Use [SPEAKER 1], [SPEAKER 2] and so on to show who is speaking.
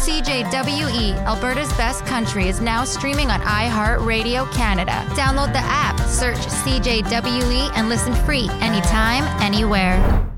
[SPEAKER 1] CJWE, Alberta's Best Country, is now streaming on iHeartRadio Canada. Download the app, search CJWE, and listen free anytime, anywhere.